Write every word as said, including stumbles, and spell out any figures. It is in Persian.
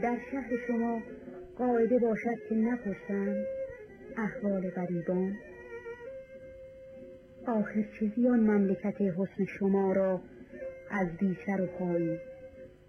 در شهر شما قاعده باشد که نپرسند احوال غریبان؟ آخر چه زیان مملکت حسن شما را از بی سر و پایی